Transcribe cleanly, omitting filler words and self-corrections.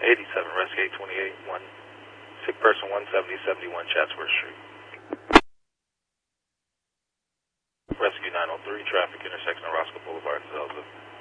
87, Rescue 828, one sick person 17071 Chatsworth Street. Rescue 903, traffic intersection of Roscoe Boulevard and Zelza.